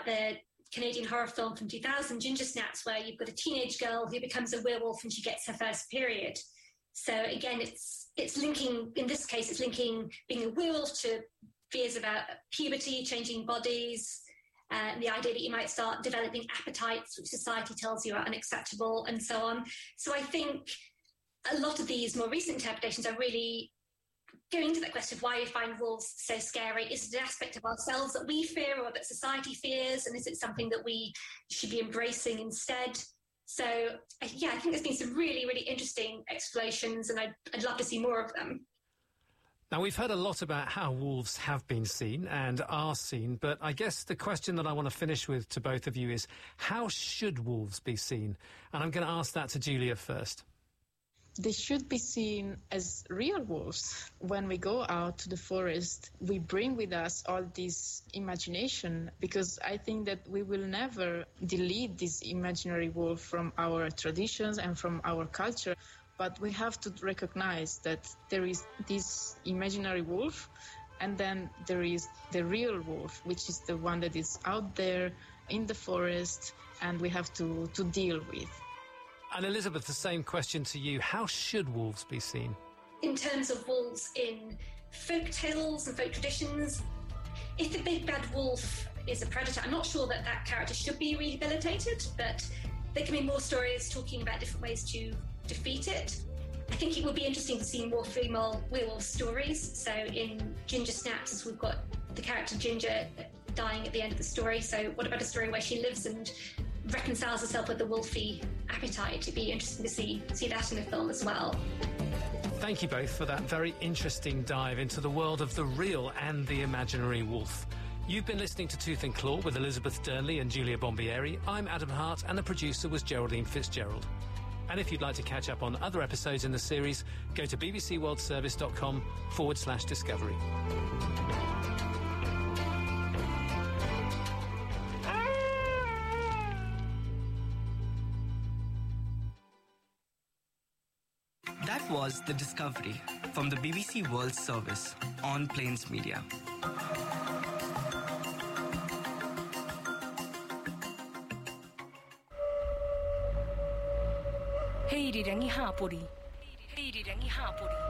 the Canadian horror film from 2000, Ginger Snaps, where you've got a teenage girl who becomes a werewolf and she gets her first period. So again, it's linking, in this case, it's linking being a werewolf to fears about puberty, changing bodies, the idea that you might start developing appetites which society tells you are unacceptable, and so on. So I think a lot of these more recent interpretations are really going into that question of why we find wolves so scary. Is it an aspect of ourselves that we fear or that society fears, and is it something that we should be embracing instead? So, yeah, I think there's been some really, really interesting explorations, and I'd love to see more of them. Now, we've heard a lot about how wolves have been seen and are seen, but I guess the question that I want to finish with to both of you is, how should wolves be seen? And I'm going to ask that to Julia first. They should be seen as real wolves. When we go out to the forest, we bring with us all this imagination, because I think that we will never delete this imaginary wolf from our traditions and from our culture. But we have to recognize that there is this imaginary wolf, and then there is the real wolf, which is the one that is out there in the forest, and we have to deal with. And Elizabeth, the same question to you. How should wolves be seen? In terms of wolves in folk tales and folk traditions, if the big bad wolf is a predator, I'm not sure that that character should be rehabilitated, but there can be more stories talking about different ways to defeat it. I think it would be interesting to see more female werewolf stories. So in Ginger Snaps, we've got the character Ginger dying at the end of the story. So what about a story where she lives and reconciles herself with the wolfy appetite? It'd be interesting to see that in a film as well. Thank you both for that very interesting dive into the world of the real and the imaginary wolf. You've been listening to Tooth and Claw with Elizabeth Dearnley and Julia Bombieri. I'm Adam Hart, and the producer was Geraldine Fitzgerald. And if you'd like to catch up on other episodes in the series, go to bbcworldservice.com/discovery. That was The Discovery from the BBC World Service on Plains Media. Heirirangi hapori.